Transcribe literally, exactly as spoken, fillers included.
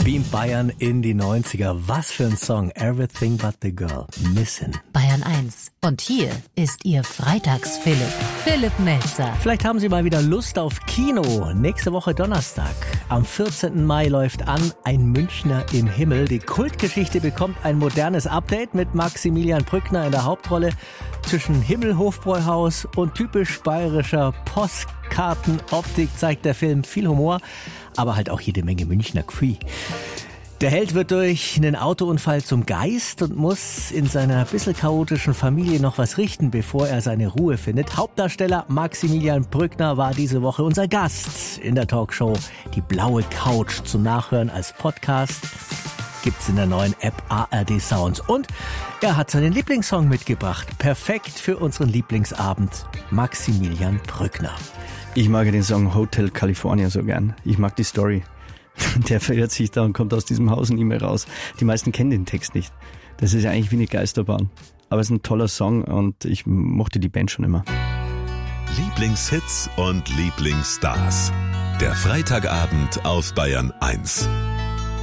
beamt Bayern in die neunziger. Was für ein Song. Everything but the girl. Missing. Bayern eins. Und hier ist Ihr Freitags-Philipp. Philipp Melzer. Vielleicht haben Sie mal wieder Lust auf Kino. Nächste Woche Donnerstag. Am vierzehnten Mai läuft an Ein Münchner im Himmel. Die Kultgeschichte bekommt ein modernes Update mit Maximilian Brückner in der Hauptrolle. Zwischen Himmel, Hofbräuhaus und typisch bayerischer Postkartenoptik zeigt der Film viel Humor, aber halt auch jede Menge Münchner Gefühl. Der Held wird durch einen Autounfall zum Geist und muss in seiner bisschen chaotischen Familie noch was richten, bevor er seine Ruhe findet. Hauptdarsteller Maximilian Brückner war diese Woche unser Gast in der Talkshow Die blaue Couch zum Nachhören als Podcast. Gibt's in der neuen App A R D Sounds. Und er hat seinen Lieblingssong mitgebracht. Perfekt für unseren Lieblingsabend. Maximilian Brückner. Ich mag den Song Hotel California so gern. Ich mag die Story. Der verirrt sich da und kommt aus diesem Haus nie mehr raus. Die meisten kennen den Text nicht. Das ist ja eigentlich wie eine Geisterbahn. Aber es ist ein toller Song und ich mochte die Band schon immer. Lieblingshits und Lieblingsstars. Der Freitagabend auf Bayern eins.